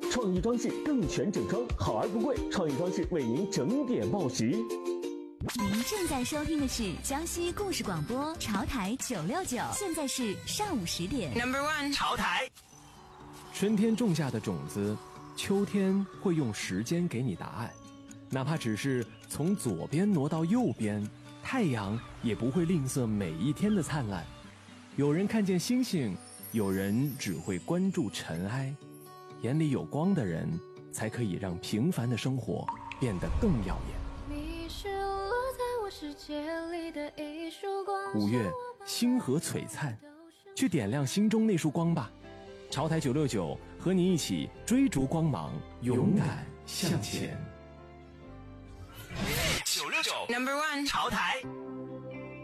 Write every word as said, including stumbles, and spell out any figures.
创意装饰更全整装，好而不贵，创意装饰为您整点报时。 您正在收听的是江西故事广播潮台九六九，现在是上午十点。 Number one， 潮台。 春天种下的种子，秋天会用时间给你答案，哪怕只是从左边挪到右边，太阳也不会吝啬每一天的灿烂。有人看见星星，有人只会关注尘埃。眼里有光的人，才可以让平凡的生活变得更耀眼。 你是落在我世界里的一束光。 五月，星河璀璨，去点亮心中那束光吧。潮台九六九和你一起追逐光芒，勇敢向前。 九六九 Number one， 潮台。